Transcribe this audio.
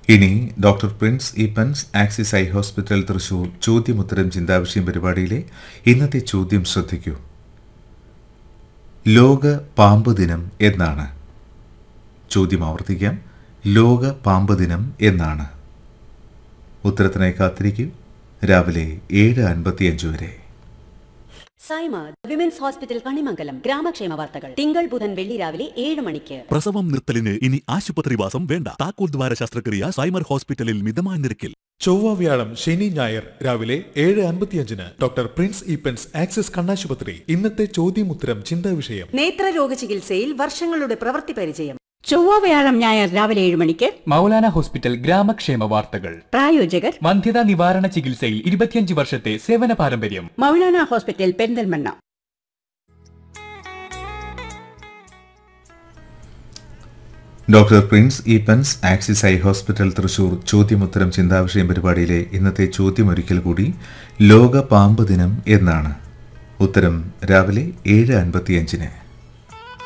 ഇനി doctor Prince Eappen's axis eye hospital Thrissur ചോദ്യമുത്തരം ചിന്താവിഷയം പരിപാടിയിലെ ഇന്നത്തെ ചോദ്യം ശ്രദ്ധിക്കൂ. ലോക പാമ്പ് ദിനം എന്നാണ്? ചോദ്യം ആവർത്തിക്കാം. ലോക പാമ്പ് ദിനം എന്നാണ്? ഉത്തരത്തിനായി കാത്തിരിക്കൂ. രാവിലെ 7:55 വരെ. സൈമ വിമൻസ് ഹോസ്പിറ്റൽ കണിമംഗലം ഗ്രാമക്ഷേമ വാർത്തകൾ തിങ്കൾ ബുധൻ വെള്ളി രാവിലെ 7 മണിക്ക്. പ്രസവം നിർത്തലിന് ഇനി ആശുപത്രിവാസം വേണ്ട. താക്കോൽ ദ്വാര ശസ്ത്രക്രിയ സൈമർ ഹോസ്പിറ്റലിൽ മിതമായ നിരക്കിൽ. ചൊവ്വ വ്യാഴം ശനി ഞായർ രാവിലെ 7:55 ഡോക്ടർ പ്രിൻസ് ഈപ്പൻസ് ആക്സിസ് കണ്ണാശുപത്രി. ഇന്നത്തെ ചോദ്യമുത്തരം ചിന്താ വിഷയം. നേത്രരോഗ ചികിത്സയിൽ വർഷങ്ങളുടെ പ്രവൃത്തി പരിചയം. ചൊവ്വ വ്യാഴം ഞായർ രാവിലെ 7 മണിക്ക് മൗലാന ഹോസ്പിറ്റൽ ഗ്രാമക്ഷേമ വാർത്തകൾ. പ്രായോജകർ വന്ധ്യതാ നിവാരണ ചികിത്സയിൽ 25 വർഷത്തെ സേവന പാരമ്പര്യം. Maulana hospital Perinthalmanna. Doctor Prince Eappen's axis eye hospital Thrissur ചോദ്യമുത്തരം ചിന്താവിഷയം പരിപാടിയിലെ ഇന്നത്തെ ചോദ്യം ഒരിക്കൽ കൂടി. ലോക പാമ്പ് ദിനം എന്നാണ്? ഉത്തരം രാവിലെ 7:55.